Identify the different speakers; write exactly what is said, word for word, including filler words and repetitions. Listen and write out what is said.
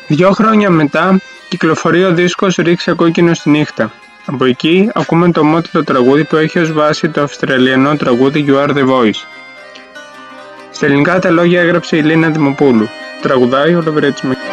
Speaker 1: Δυο χρόνια μετά κυκλοφορεί ο δίσκος «Ρίξε κόκκινο στη νύχτα». Από εκεί ακούμε το ομότιτλο τραγούδι που έχει ως βάση το αυστραλιανό τραγούδι You Are The Voice. Στα ελληνικά τα λόγια έγραψε η Λίνα Δημοπούλου. Τραγουδάει ο Λαβρέτης Μακ.